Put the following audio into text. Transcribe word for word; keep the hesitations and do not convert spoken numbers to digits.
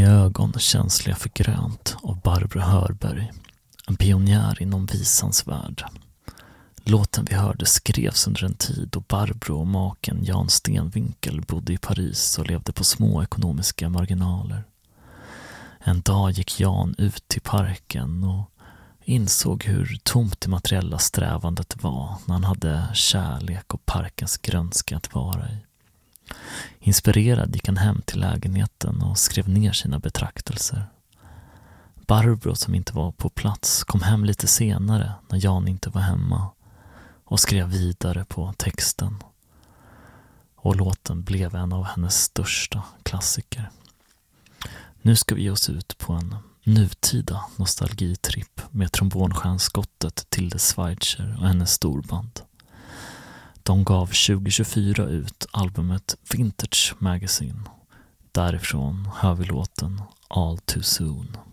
ögon känsliga för grönt av Barbro Hörberg, en pionjär inom visans värld. Låten vi hörde skrevs under en tid då Barbro och maken Jan Stenvinkel bodde i Paris och levde på små ekonomiska marginaler. En dag gick Jan ut till parken och insåg hur tomt det materiella strävandet var när han hade kärlek och parkens grönska att vara i. Inspirerad gick han hem till lägenheten och skrev ner sina betraktelser. Barbro, som inte var på plats, kom hem lite senare när Jan inte var hemma och skrev vidare på texten. Och låten blev en av hennes största klassiker. Nu ska vi ge oss ut på en nutida nostalgitripp med trombonstjärnskottet Tilde Schweitzer och hennes storband. De gav tjugo tjugofyra ut albumet Vintage Magazine. Därifrån hör vi låten All Too Soon.